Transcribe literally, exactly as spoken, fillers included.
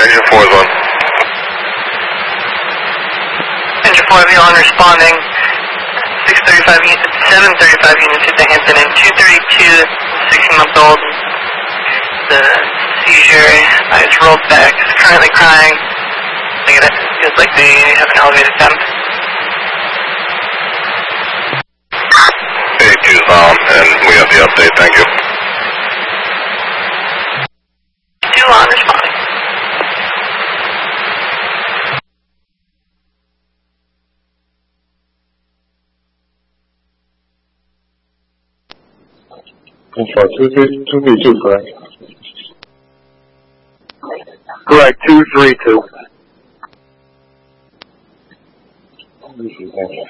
Engine four is on. Engine four is on, responding. six thirty-five units, seven thirty-five units hit the Hampton and two thirty-two, sixteen month old. The seizure uh, is rolled back, is currently crying. It feels like they have an elevated temp. eight two's on, and we have the update, thank you. two on, responding. Control two three two three two, correct? Correct, two three two. Thank you.